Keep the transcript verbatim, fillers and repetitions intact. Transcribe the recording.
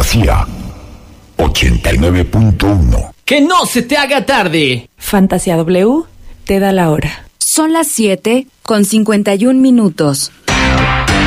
Fantasía ochenta y nueve punto uno. ¡Que no se te haga tarde! Fantasía W te da la hora. Son las siete con cincuenta y un minutos.